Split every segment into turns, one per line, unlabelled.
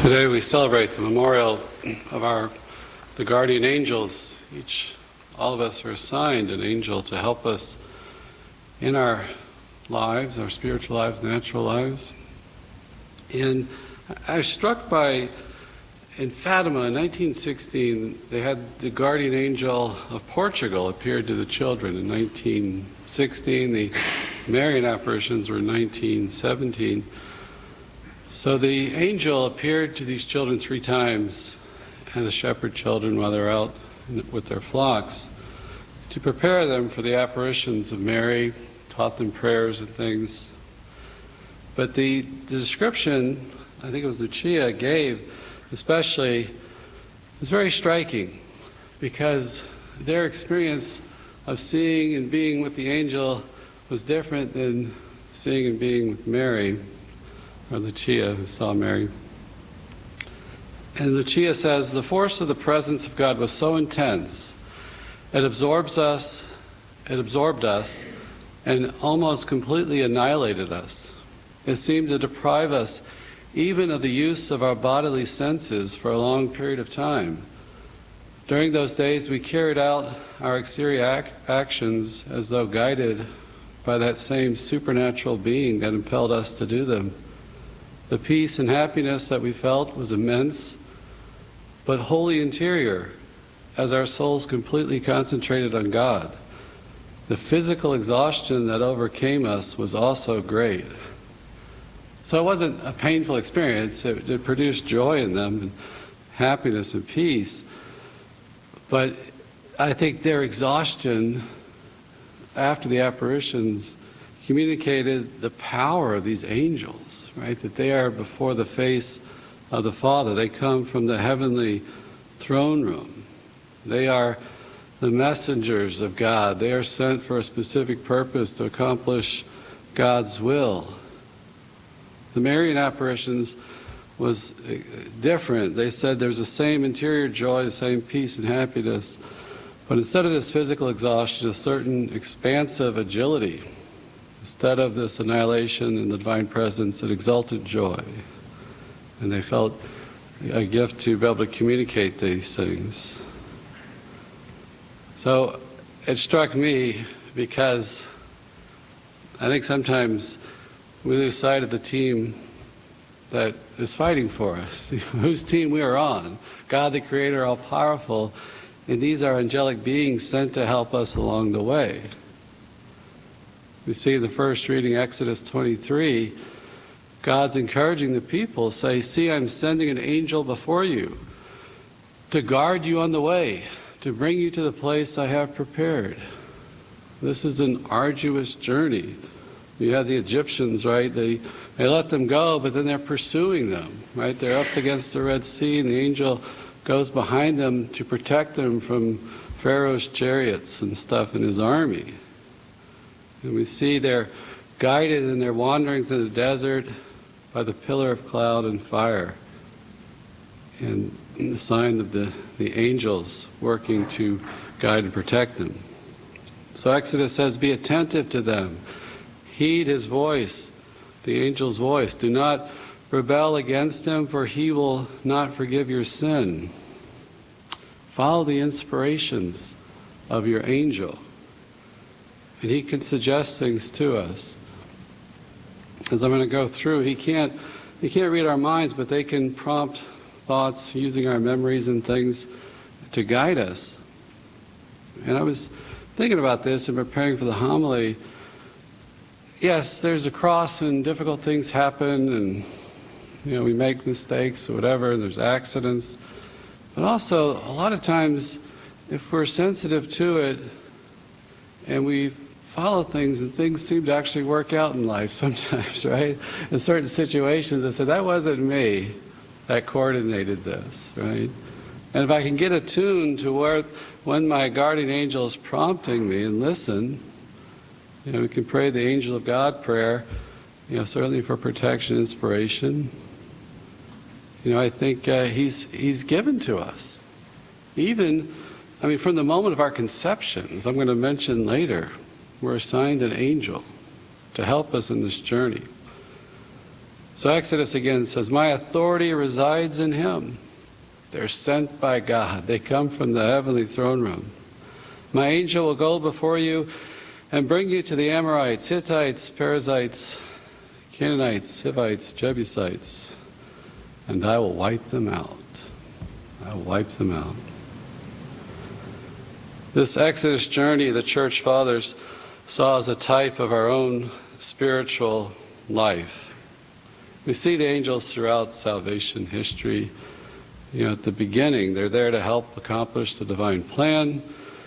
Today we celebrate the memorial of the guardian angels. All of us are assigned an angel to help us in our lives, our spiritual lives, natural lives. And I was struck by, in Fatima in 1916, they had the guardian angel of Portugal appeared to the children. In 1916, the Marian apparitions were in 1917. So the angel appeared to these children 3 times, and the shepherd children while they're out with their flocks, to prepare them for the apparitions of Mary, taught them prayers and things. But the description, I think it was Lucia gave, especially, is very striking, because their experience of seeing and being with the angel was different than seeing and being with Mary, or Lucia, who saw Mary. And Lucia says, the force of the presence of God was so intense, it absorbed us, and almost completely annihilated us. It seemed to deprive us even of the use of our bodily senses for a long period of time. During those days, we carried out our exterior actions as though guided by that same supernatural being that impelled us to do them. The peace and happiness that we felt was immense, but wholly interior, as our souls completely concentrated on God. The physical exhaustion that overcame us was also great. So it wasn't a painful experience, it produced joy in them, and happiness and peace. But I think their exhaustion after the apparitions communicated the power of these angels, right? That they are before the face of the Father. They come from the heavenly throne room. They are the messengers of God. They are sent for a specific purpose to accomplish God's will. The Marian apparitions was different. They said there's the same interior joy, the same peace and happiness, but instead of this physical exhaustion, a certain expansive agility. Instead of this annihilation in the divine presence, an exalted joy. And they felt a gift to be able to communicate these things. So it struck me because I think sometimes we lose sight of the team that is fighting for us, whose team we are on. God the Creator, all-powerful, and these are angelic beings sent to help us along the way. We see in the first reading, Exodus 23, God's encouraging the people, say, see, I'm sending an angel before you to guard you on the way, to bring you to the place I have prepared. This is an arduous journey. You have the Egyptians, right? They let them go, but then they're pursuing them, right? They're up against the Red Sea, and the angel goes behind them to protect them from Pharaoh's chariots and stuff and his army. And we see they're guided in their wanderings in the desert by the pillar of cloud and fire, and the sign of the angels working to guide and protect them. So Exodus says, be attentive to them. Heed his voice, the angel's voice. Do not rebel against him, for he will not forgive your sin. Follow the inspirations of your angel. And he can suggest things to us. As I'm going to go through, he can't read our minds, but they can prompt thoughts using our memories and things to guide us. And I was thinking about this and preparing for the homily. Yes, there's a cross and difficult things happen, and we make mistakes or whatever, and there's accidents. But also, a lot of times, if we're sensitive to it and we follow things, and things seem to actually work out in life sometimes, right? In certain situations, I said, that wasn't me that coordinated this, right? And if I can get attuned to when my guardian angel is prompting me and listen, we can pray the angel of God prayer, certainly for protection, inspiration. I think he's given to us. Even, from the moment of our conception, as I'm going to mention later, we're assigned an angel to help us in this journey. So Exodus again says, my authority resides in him. They're sent by God. They come from the heavenly throne room. My angel will go before you and bring you to the Amorites, Hittites, Perizzites, Canaanites, Hivites, Jebusites, and I will wipe them out. I will wipe them out. This Exodus journey the Church Fathers saw as a type of our own spiritual life. We see the angels throughout salvation history. At the beginning, they're there to help accomplish the divine plan.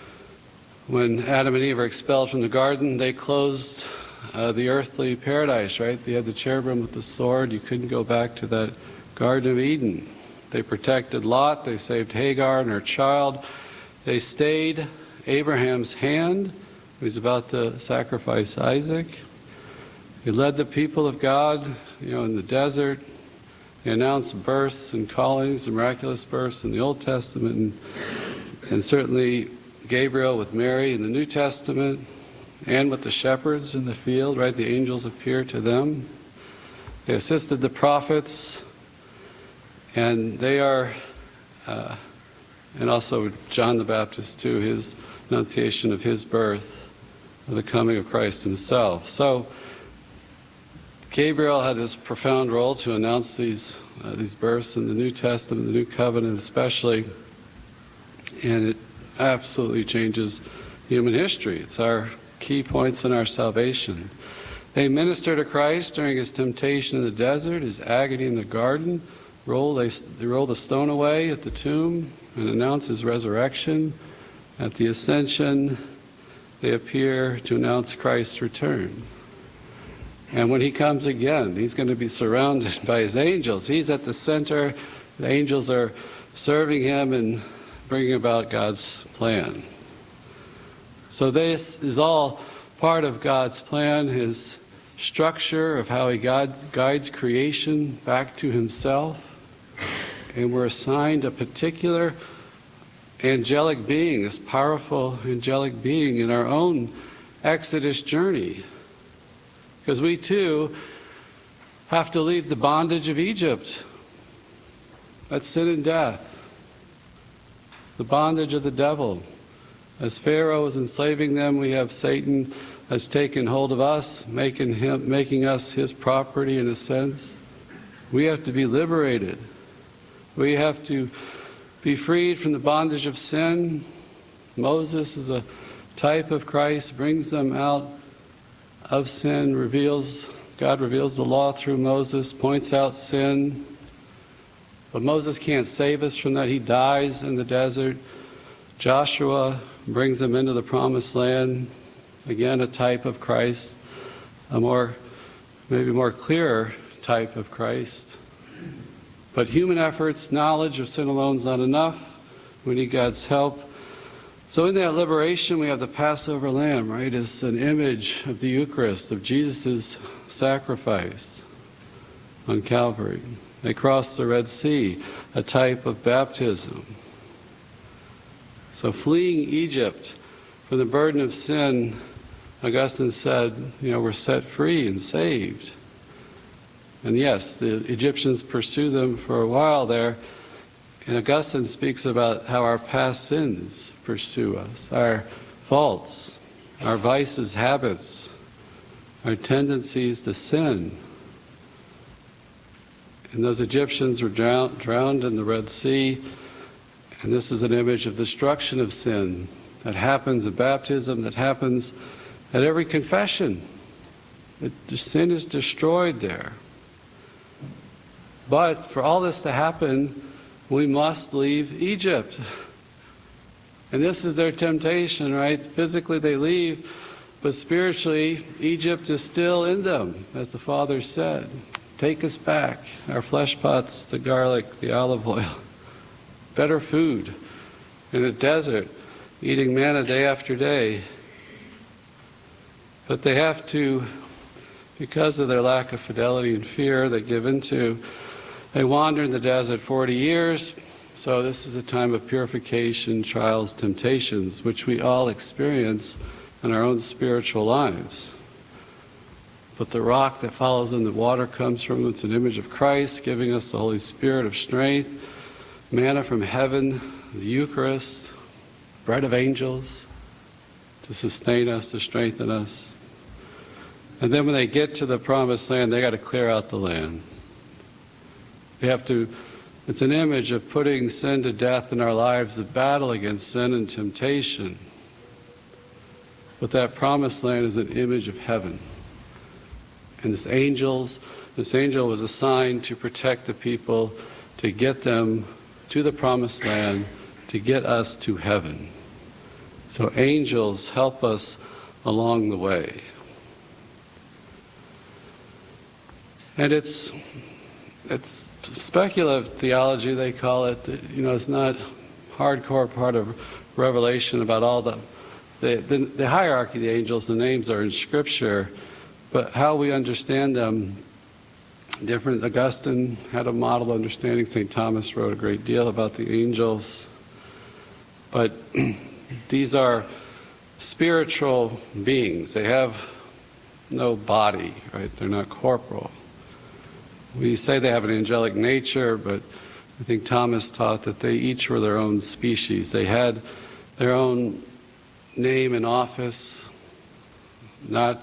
When Adam and Eve were expelled from the garden, they closed the earthly paradise, right? They had the cherubim with the sword. You couldn't go back to that Garden of Eden. They protected Lot. They saved Hagar and her child. They stayed Abraham's hand. He was about to sacrifice Isaac. He led the people of God, in the desert. He announced births and callings and miraculous births in the Old Testament, and certainly Gabriel with Mary in the New Testament, and with the shepherds in the field, right? The angels appear to them. They assisted the prophets, and they are, and also John the Baptist too, his annunciation of his birth, of the coming of Christ himself. So Gabriel had this profound role to announce these births in the New Testament, the New Covenant especially, and it absolutely changes human history. It's our key points in our salvation. They minister to Christ during his temptation in the desert, his agony in the garden. They roll the stone away at the tomb and announce his resurrection. At the ascension, they appear to announce Christ's return. And when he comes again, he's going to be surrounded by his angels. He's at the center. The angels are serving him and bringing about God's plan. So this is all part of God's plan, his structure of how he guides creation back to himself. And we're assigned a particular angelic being, this powerful angelic being in our own Exodus journey. Because we too have to leave the bondage of Egypt. That's sin and death. The bondage of the devil. As Pharaoh is enslaving them, we have Satan has taken hold of us, making us his property in a sense. We have to be liberated. We have to be freed from the bondage of sin. Moses is a type of Christ, brings them out of sin, God reveals the law through Moses, points out sin. But Moses can't save us from that. He dies in the desert. Joshua brings them into the promised land. Again, a type of Christ, maybe more clearer type of Christ. But human efforts, knowledge of sin alone is not enough. We need God's help. So in that liberation, we have the Passover lamb, right? It's an image of the Eucharist, of Jesus' sacrifice on Calvary. They crossed the Red Sea, a type of baptism. So fleeing Egypt from the burden of sin, Augustine said, we're set free and saved. And yes, the Egyptians pursue them for a while there. And Augustine speaks about how our past sins pursue us, our faults, our vices, habits, our tendencies to sin. And those Egyptians were drowned in the Red Sea, and this is an image of destruction of sin that happens at baptism, that happens at every confession. The sin is destroyed there. But for all this to happen, we must leave Egypt. And this is their temptation, right? Physically they leave, but spiritually, Egypt is still in them, as the Father said. Take us back, our flesh pots, the garlic, the olive oil. Better food in a desert, eating manna day after day. But they have to, because of their lack of fidelity and fear they give into, they wander in the desert 40 years. So this is a time of purification, trials, temptations, which we all experience in our own spiritual lives. but the rock that follows in the water comes from, it's an image of Christ, giving us the Holy Spirit of strength, manna from heaven, the Eucharist, bread of angels, to sustain us, to strengthen us. And then when they get to the promised land, they got to clear out the land. They have to, it's an image of putting sin to death in our lives, the battle against sin and temptation. But that promised land is an image of heaven. And this angel was assigned to protect the people, to get them to the promised land, to get us to heaven. So angels help us along the way. And it's speculative theology, they call it. You know, it's not hardcore part of Revelation about all the hierarchy of the angels. The names are in Scripture, but how we understand them, different. Augustine had a model understanding. St. Thomas wrote a great deal about the angels. But these are spiritual beings. They have no body, right? They're not corporal. We say they have an angelic nature, but I think Thomas taught that they each were their own species. They had their own name and office, not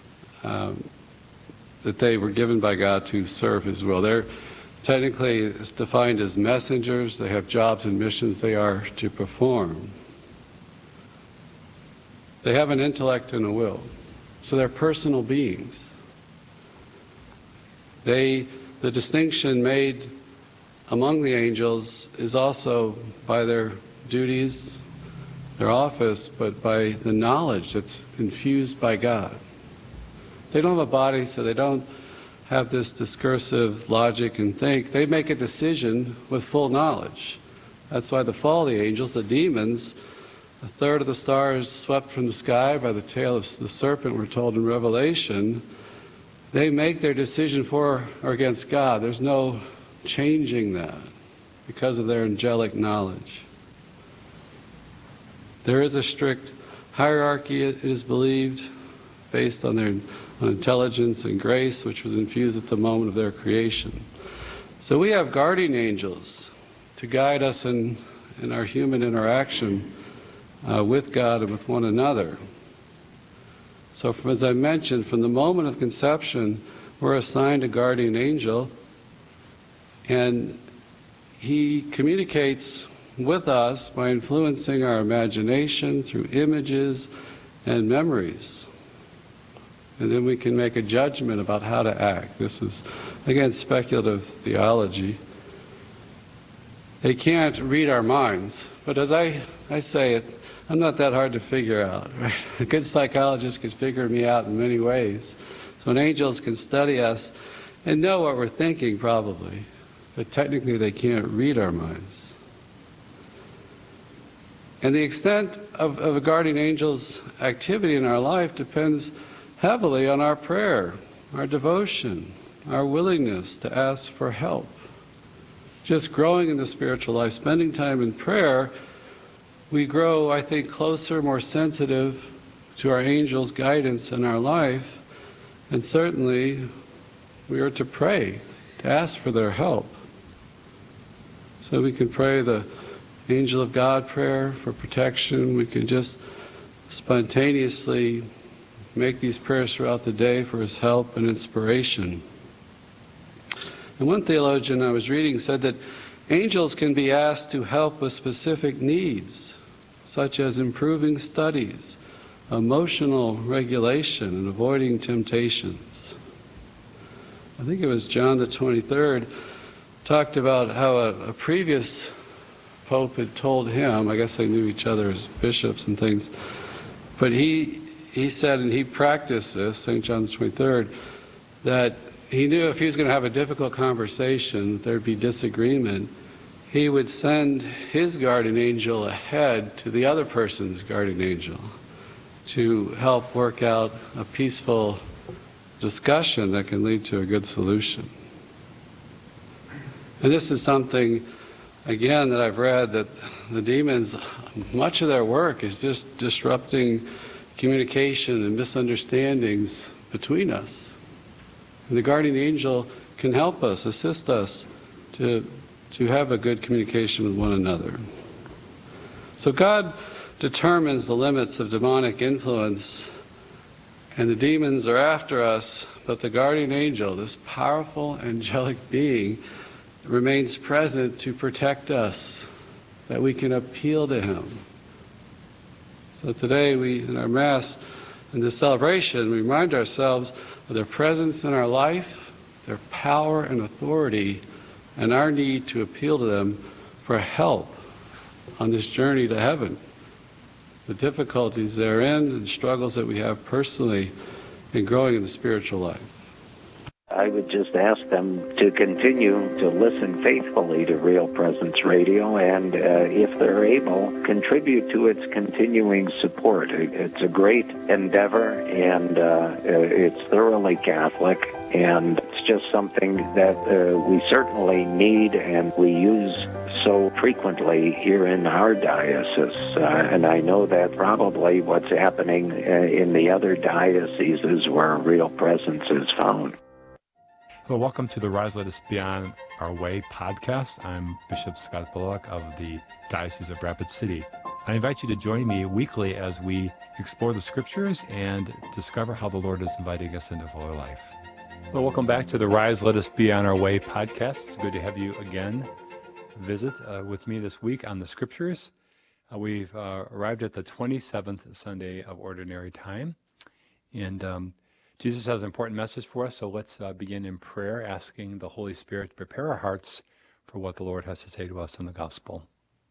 that they were given by God to serve His will. They're technically it's defined as messengers. They have jobs and missions they are to perform. They have an intellect and a will, so they're personal beings. The distinction made among the angels is also by their duties, their office, but by the knowledge that's infused by God. They don't have a body, so they don't have this discursive logic and think. They make a decision with full knowledge. That's why the fall of the angels, the demons, a third of the stars swept from the sky by the tail of the serpent, we're told in Revelation. They make their decision for or against God. There's no changing that because of their angelic knowledge. There is a strict hierarchy, it is believed, based on their intelligence and grace, which was infused at the moment of their creation. So we have guardian angels to guide us in our human interaction with God and with one another. So as I mentioned, from the moment of conception, we're assigned a guardian angel, and he communicates with us by influencing our imagination through images and memories. And then we can make a judgment about how to act. This is, again, speculative theology. They can't read our minds, but as I say it, I'm not that hard to figure out, right? A good psychologist could figure me out in many ways. So angels can study us and know what we're thinking, probably, but technically they can't read our minds. And the extent of a guardian angel's activity in our life depends heavily on our prayer, our devotion, our willingness to ask for help. Just growing in the spiritual life, spending time in prayer, we grow, I think, closer, more sensitive to our angels' guidance in our life, and certainly we are to pray, to ask for their help. So we can pray the Angel of God prayer for protection. We can just spontaneously make these prayers throughout the day for His help and inspiration. And one theologian I was reading said that angels can be asked to help with specific needs, such as improving studies, emotional regulation, and avoiding temptations. I think it was John the 23rd talked about how a previous pope had told him, I guess they knew each other as bishops and things, but he said, and he practiced this, St. John the 23rd, that he knew if he was going to have a difficult conversation, there'd be disagreement, he would send his guardian angel ahead to the other person's guardian angel to help work out a peaceful discussion that can lead to a good solution. And this is something, again, that I've read, that the demons, much of their work is just disrupting communication and misunderstandings between us. And the guardian angel can help us, assist us to have a good communication with one another. So God determines the limits of demonic influence, and the demons are after us, but the guardian angel, this powerful angelic being, remains present to protect us, that we can appeal to him. So today in our Mass, in this celebration, we remind ourselves of their presence in our life, their power and authority, and our need to appeal to them for help on this journey to heaven. The difficulties therein and struggles that we have personally in growing in the spiritual life.
I would just ask them to continue to listen faithfully to Real Presence Radio and, if they're able, contribute to its continuing support. It's a great endeavor, and it's thoroughly Catholic, and it's just something that we certainly need and we use so frequently here in our diocese. And I know that probably what's happening in the other dioceses where Real Presence is found.
Well, welcome to the Rise Let Us Be On Our Way podcast. I'm Bishop Scott Bullock of the Diocese of Rapid City. I invite you to join me weekly as we explore the Scriptures and discover how the Lord is inviting us into fuller life. Well, welcome back to the Rise Let Us Be On Our Way podcast. It's good to have you again visit with me this week on the Scriptures. We've arrived at the 27th Sunday of Ordinary Time, and Jesus has an important message for us, so let's begin in prayer, asking the Holy Spirit to prepare our hearts for what the Lord has to say to us in the Gospel.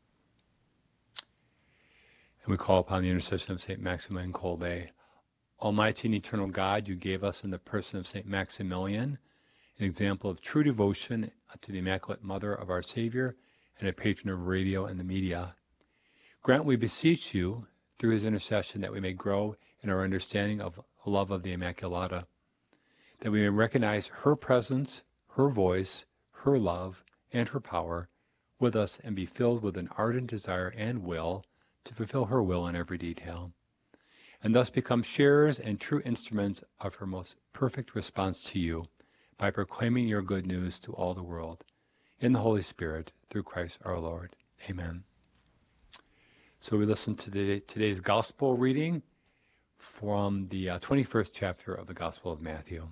And we call upon the intercession of St. Maximilian Kolbe. Almighty and eternal God, you gave us in the person of St. Maximilian an example of true devotion to the Immaculate Mother of our Savior and a patron of radio and the media. Grant, we beseech you, through his intercession, that we may grow in our understanding of love of the Immaculata, that we may recognize her presence, her voice, her love, and her power with us, and be filled with an ardent desire and will to fulfill her will in every detail, and thus become sharers and true instruments of her most perfect response to you, by proclaiming your good news to all the world, in the Holy Spirit, through Christ our Lord. Amen. So we listen to today's Gospel reading from the 21st chapter of the Gospel of Matthew.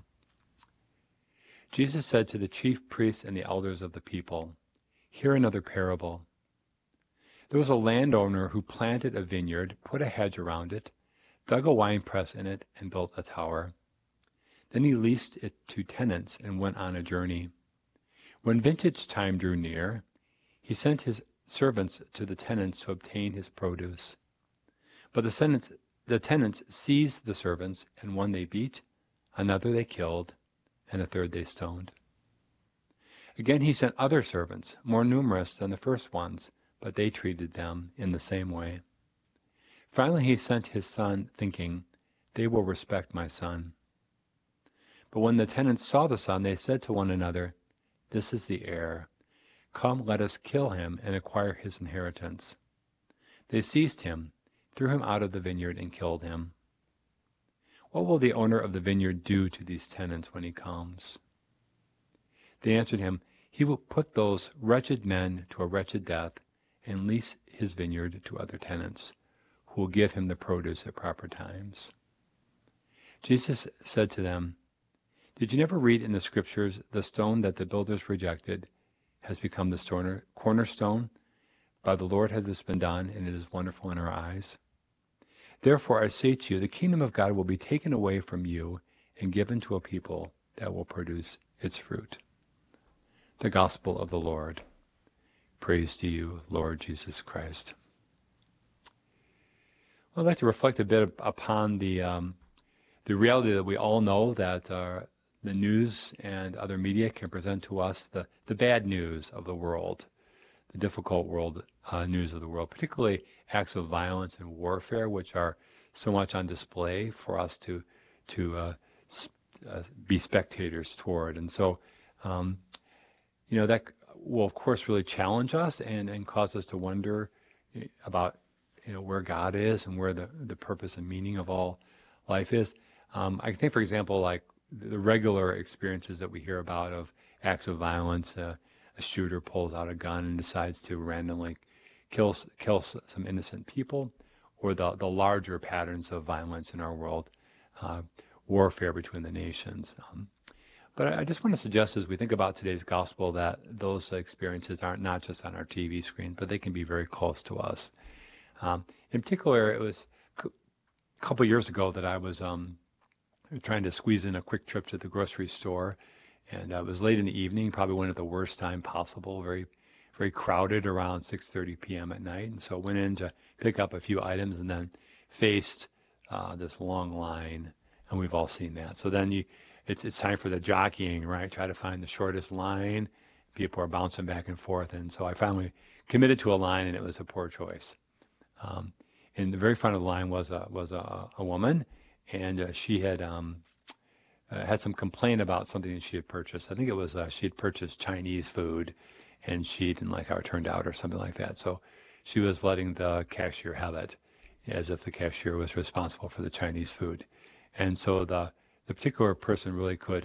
Jesus said to the chief priests and the elders of the people, "Hear another parable. There was a landowner who planted a vineyard, put a hedge around it, dug a winepress in it, and built a tower. Then he leased it to tenants and went on a journey. When vintage time drew near, he sent his servants to the tenants to obtain his produce. But the tenants seized the servants, and one they beat, another they killed, and a third they stoned. Again he sent other servants, more numerous than the first ones, but they treated them in the same way. Finally he sent his son, thinking, 'They will respect my son.' But when the tenants saw the son, they said to one another, 'This is the heir. Come, let us kill him and acquire his inheritance.' They seized him, threw him out of the vineyard, and killed him. What will the owner of the vineyard do to these tenants when he comes?" They answered him, "He will put those wretched men to a wretched death and lease his vineyard to other tenants, who will give him the produce at proper times." Jesus said to them, "Did you never read in the Scriptures, the stone that the builders rejected has become the cornerstone? By the Lord has this been done, and it is wonderful in our eyes. Therefore I say to you, the kingdom of God will be taken away from you and given to a people that will produce its fruit." The Gospel of the Lord. Praise to you, Lord Jesus Christ. Well, I'd like to reflect a bit upon the reality that we all know that the news and other media can present to us the bad news of the world, the difficult news of the world, particularly acts of violence and warfare, which are so much on display for us to be spectators toward. And so, that will, of course, really challenge us and cause us to wonder about, where God is and where the purpose and meaning of all life is. I think, for example, like the regular experiences that we hear about of acts of violence. A shooter pulls out a gun and decides to randomly kill some innocent people, or the larger patterns of violence in our world, warfare between the nations. But I just want to suggest as we think about today's gospel that those experiences aren't not just on our TV screen, but they can be very close to us. In particular, it was a couple years ago that I was trying to squeeze in a quick trip to the grocery store, and it was late in the evening, probably one of the worst time possible, very, very crowded around 6:30 p.m. at night. And so I went in to pick up a few items and then faced this long line, and we've all seen that. So then it's time for the jockeying, right? Try to find the shortest line. People are bouncing back and forth, and so I finally committed to a line, and it was a poor choice. In the very front of the line was a woman, and she had had some complaint about something that she had purchased. I think it was she had purchased Chinese food, and she didn't like how it turned out or something like that. So she was letting the cashier have it, as if the cashier was responsible for the Chinese food. And so the particular person really could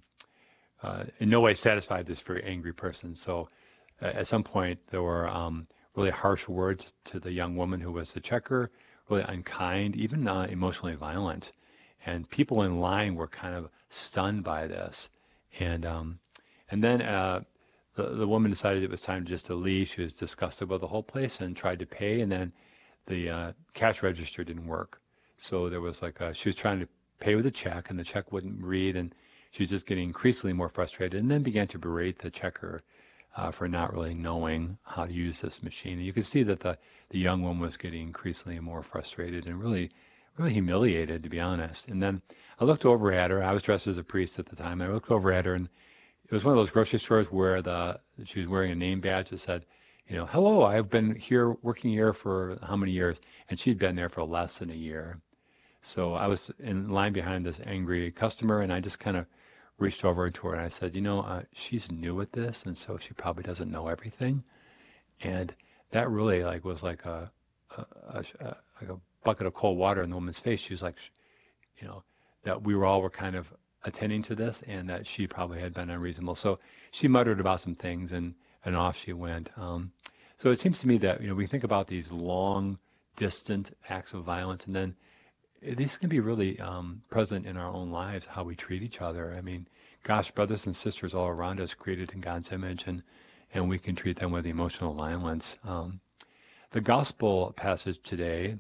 in no way satisfy this very angry person. So at some point there were really harsh words to the young woman who was the checker, really unkind, even emotionally violent. And people in line were kind of stunned by this. And then the woman decided it was time just to leave. She was disgusted with the whole place and tried to pay. And then the cash register didn't work. So there was she was trying to pay with a check, and the check wouldn't read. And she was just getting increasingly more frustrated, and then began to berate the checker for not really knowing how to use this machine. And you could see that the young woman was getting increasingly more frustrated and really humiliated, to be honest. And then I looked over at her. I was dressed as a priest at the time. I looked over at her, and it was one of those grocery stores where she was wearing a name badge that said, hello, I've been here, working here for how many years? And she'd been there for less than a year. So I was in line behind this angry customer, and I just kind of reached over to her and I said, she's new at this, and so she probably doesn't know everything. And that really was like a bucket of cold water in the woman's face. She was like, that we were kind of attending to this, and that she probably had been unreasonable. So she muttered about some things, and off she went. So it seems to me that we think about these long, distant acts of violence, and then these can be really present in our own lives, how we treat each other. I mean, gosh, brothers and sisters all around us, created in God's image, and we can treat them with emotional violence. The gospel passage today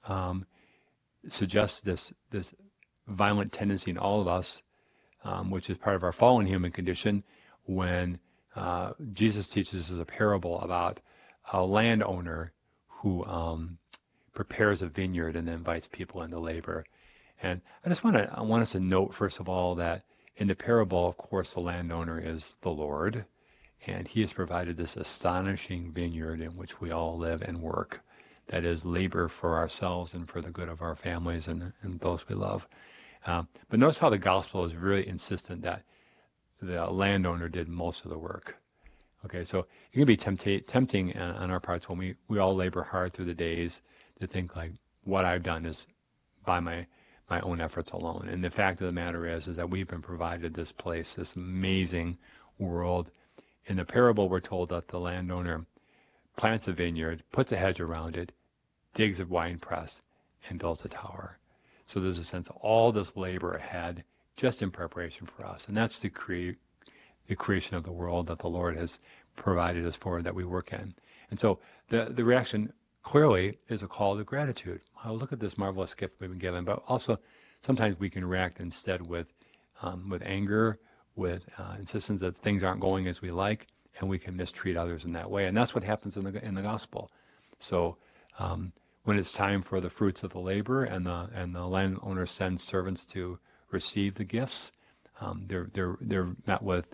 suggests this violent tendency in all of us, which is part of our fallen human condition, when Jesus teaches us a parable about a landowner who prepares a vineyard and then invites people into labor. And I want us to note, first of all, that in the parable, of course, the landowner is the Lord, and he has provided this astonishing vineyard in which we all live and work. That is labor for ourselves and for the good of our families and those we love. But notice how the gospel is really insistent that the landowner did most of the work. Okay, so it can be tempting on our parts when we all labor hard through the days to think what I've done is by my own efforts alone. And the fact of the matter is that we've been provided this place, this amazing world. In the parable, we're told that the landowner plants a vineyard, puts a hedge around it, digs a wine press, and builds a tower. So there's a sense of all this labor ahead just in preparation for us. And that's the creation of the world that the Lord has provided us for, that we work in. And so the reaction clearly is a call to gratitude. Oh, look at this marvelous gift we've been given. But also sometimes we can react instead with anger, with insistence that things aren't going as we like, and we can mistreat others in that way. And that's what happens in the gospel. So when it's time for the fruits of the labor, and the landowner sends servants to receive the gifts, they're met with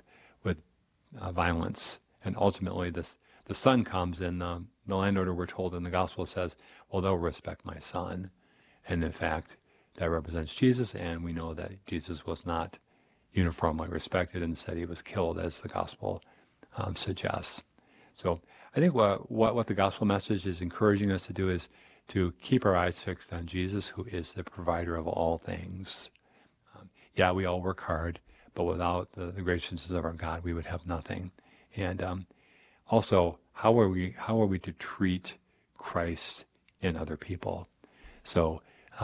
violence, and ultimately the son comes, and the landowner, we're told in the gospel, says, well, they'll respect my son. And in fact, that represents Jesus, and we know that Jesus was not uniformly respected. Instead, he was killed, as the gospel suggests. So I think what the gospel message is encouraging us to do is to keep our eyes fixed on Jesus, who is the provider of all things. yeah, we all work hard, but without the graciousness of our God, we would have nothing. And also, how are we to treat Christ in other people? So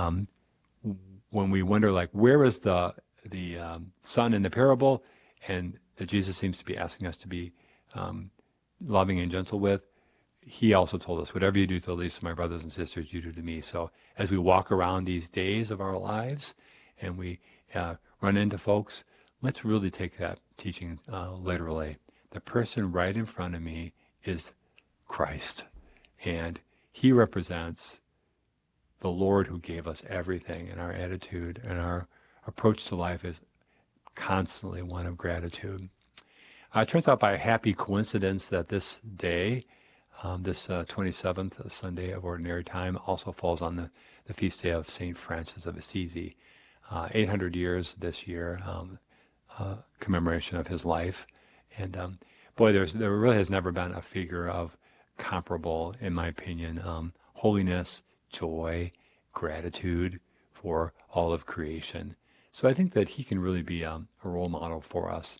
when we wonder, like, where is the son in the parable, and that Jesus seems to be asking us to be loving and gentle with, he also told us, whatever you do to the least of my brothers and sisters, you do to me. So as we walk around these days of our lives and we run into folks, let's really take that teaching literally. The person right in front of me is Christ, and he represents the Lord who gave us everything, and our attitude and our approach to life is constantly one of gratitude. It turns out by a happy coincidence that this day, this 27th Sunday of Ordinary Time, also falls on the feast day of St. Francis of Assisi. 800 years this year, commemoration of his life. And boy, there really has never been a figure of comparable, in my opinion, holiness, joy, gratitude for all of creation. So I think that he can really be a role model for us.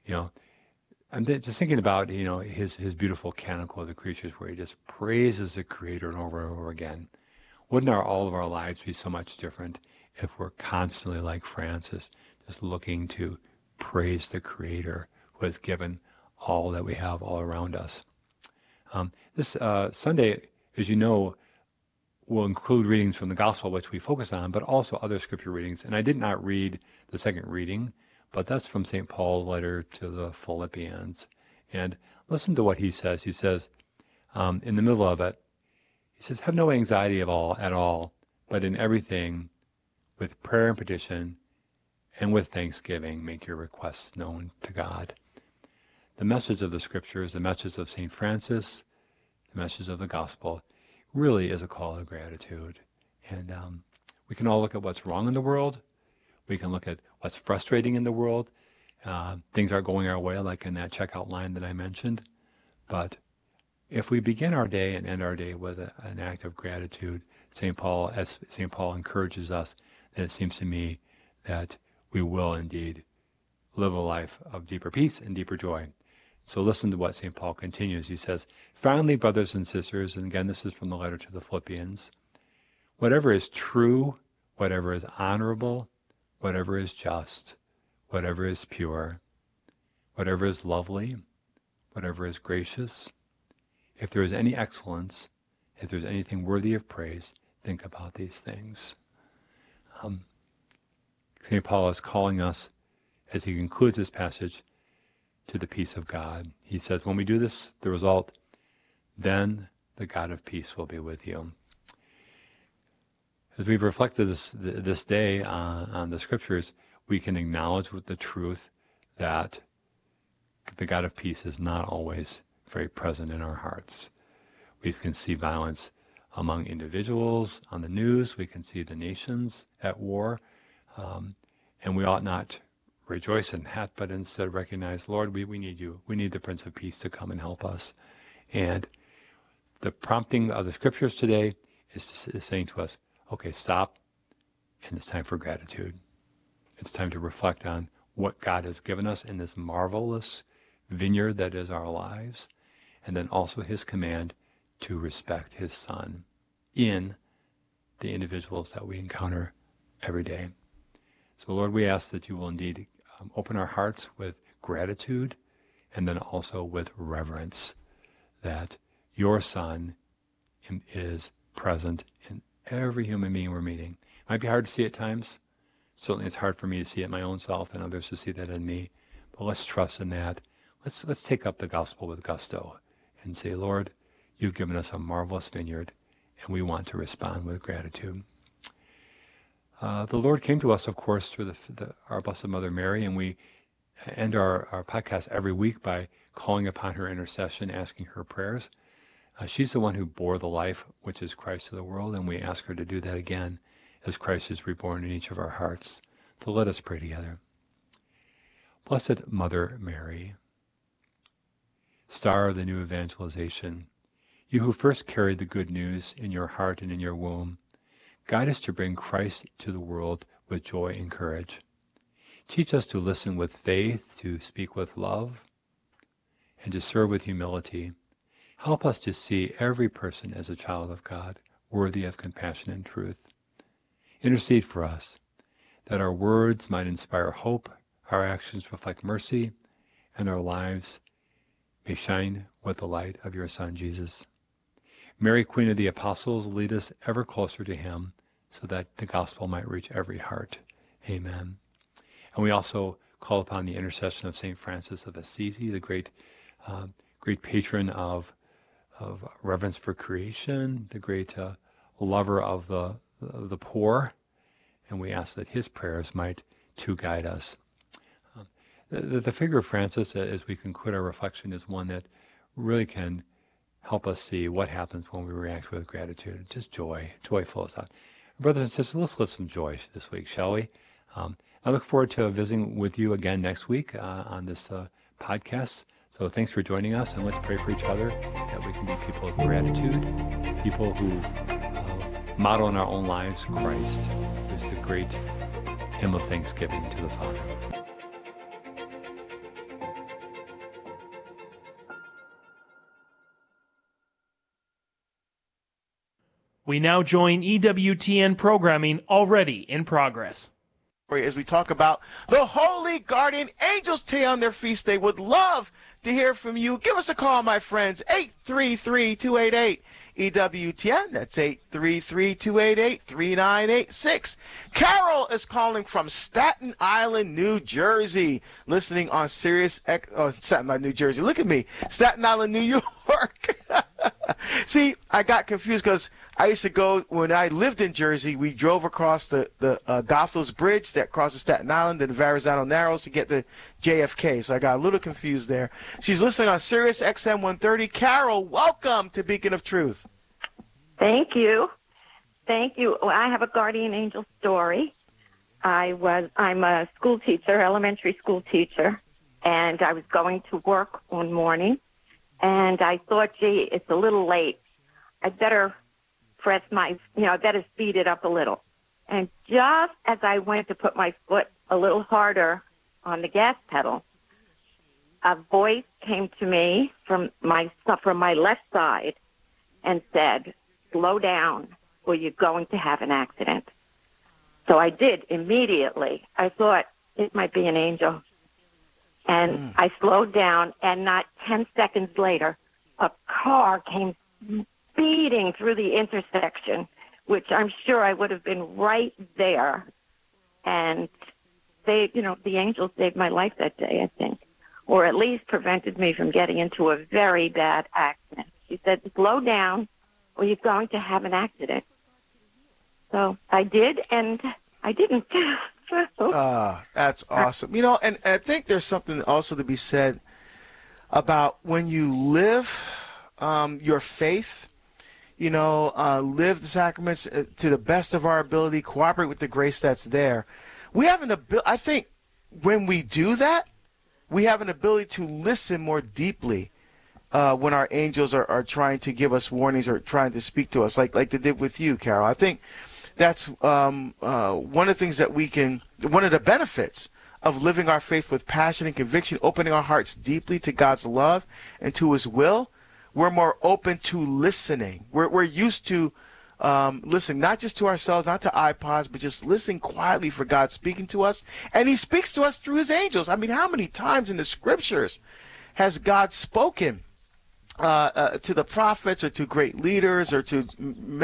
I'm just thinking about, his beautiful Canticle of the Creatures, where he just praises the Creator over and over again. Wouldn't all of our lives be so much different if we're constantly like Francis, just looking to praise the Creator who has given all that we have all around us? This Sunday, as you know, will include readings from the Gospel, which we focus on, but also other Scripture readings. And I did not read the second reading, but that's from St. Paul's letter to the Philippians. And listen to what he says. He says, in the middle of it, he says, have no anxiety at all, but in everything, with prayer and petition, and with thanksgiving, make your requests known to God. The message of the Scriptures, the message of St. Francis, the message of the Gospel, really is a call to gratitude. And we can all look at what's wrong in the world. We can look at what's frustrating in the world. Things aren't going our way, like in that checkout line that I mentioned. But if we begin our day and end our day with an act of gratitude, as St. Paul encourages us, then it seems to me that we will indeed live a life of deeper peace and deeper joy. So listen to what St. Paul continues. He says, finally, brothers and sisters, and again, this is from the letter to the Philippians, whatever is true, whatever is honorable, whatever is just, whatever is pure, whatever is lovely, whatever is gracious, if there is any excellence, if there's anything worthy of praise, think about these things. St. Paul is calling us, as he concludes this passage, to the peace of God. He says, when we do this, the result, then the God of peace will be with you. As we've reflected this day on the Scriptures, we can acknowledge with the truth that the God of peace is not always very present in our hearts. We can see violence among individuals on the news. We can see the nations at war. And we ought not rejoice in that, but instead recognize, Lord, we need you. We need the Prince of Peace to come and help us. And the prompting of the Scriptures today is saying to us, okay, stop, and it's time for gratitude. It's time to reflect on what God has given us in this marvelous vineyard that is our lives, and then also his command to respect his Son in the individuals that we encounter every day. So, Lord, we ask that you will indeed open our hearts with gratitude and then also with reverence that your Son is present in every human being we're meeting. It might be hard to see at times. Certainly it's hard for me to see it in my own self and others to see that in me. But let's trust in that. Let's take up the gospel with gusto and say, Lord, you've given us a marvelous vineyard, and we want to respond with gratitude. The Lord came to us, of course, through our Blessed Mother Mary, and we end our podcast every week by calling upon her intercession, asking her prayers. She's the one who bore the life which is Christ to the world, and we ask her to do that again as Christ is reborn in each of our hearts. So let us pray together. Blessed Mother Mary, star of the new evangelization, you who first carried the good news in your heart and in your womb, guide us to bring Christ to the world with joy and courage. Teach us to listen with faith, to speak with love, and to serve with humility. Help us to see every person as a child of God, worthy of compassion and truth. Intercede for us, that our words might inspire hope, our actions reflect mercy, and our lives may shine with the light of your Son, Jesus. Mary, Queen of the Apostles, lead us ever closer to him so that the gospel might reach every heart. Amen. And we also call upon the intercession of St. Francis of Assisi, the great patron of reverence for creation, the great lover of the poor, and we ask that his prayers might too guide us. The figure of Francis, as we conclude our reflection, is one that really can help us see what happens when we react with gratitude. Just joy fills us out. Brothers and sisters, let's live some joy this week, shall we? I look forward to visiting with you again next week on this podcast. So thanks for joining us, and let's pray for each other that we can be people of gratitude, people who model in our own lives Christ, who's the great hymn of thanksgiving to the Father.
We now join EWTN programming already in progress.
As we talk about the Holy Guardian Angels today on their feast day, would love to hear from you. Give us a call, my friends, 833-288-EWTN. That's 833-288-3986. Carol is calling from Staten Island, New Jersey, listening on Sirius Staten Island, New Jersey. Look at me, Staten Island, New York. See, I got confused because I used to go, when I lived in Jersey, we drove across the Goethals Bridge that crosses Staten Island and Verrazano Narrows to get to JFK. So I got a little confused there. She's listening on Sirius XM 130. Carol, welcome to Beacon of Truth.
Thank you. Thank you. Well, I have a guardian angel story. I'm a school teacher, elementary school teacher, and I was going to work one morning, and I thought, gee, it's a little late. I'd better I better speed it up a little. And just as I went to put my foot a little harder on the gas pedal, a voice came to me from my left side and said, slow down or you're going to have an accident. So I did immediately. I thought it might be an angel. And I slowed down, and not 10 seconds later, a car came speeding through the intersection, which I'm sure I would have been right there. And the angels saved my life that day, I think, or at least prevented me from getting into a very bad accident. She said, slow down or you're going to have an accident. So I did, and I didn't.
That's awesome. And I think there's something also to be said about when you live your faith, live the sacraments to the best of our ability, cooperate with the grace that's there. We have an ability, I think when we do that, we have an ability to listen more deeply when our angels are trying to give us warnings or trying to speak to us, like they did with you, Carol. I think that's one of the things that one of the benefits of living our faith with passion and conviction, opening our hearts deeply to God's love and to his will. We're more open to listening. We're used to listening, not just to ourselves, not to iPods, but just listening quietly for God speaking to us. And he speaks to us through his angels. I mean, how many times in the scriptures has God spoken to the prophets or to great leaders or to